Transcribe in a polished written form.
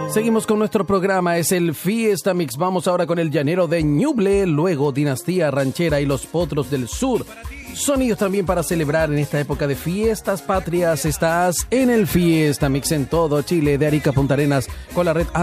Seguimos con nuestro programa, es el Fiesta Mix. Vamos ahora con el llanero de Ñuble, luego Dinastía Ranchera y los Potros del Sur. Sonidos también para celebrar en esta época de fiestas patrias. Estás en el Fiesta Mix en todo Chile, de Arica a Punta Arenas, con la red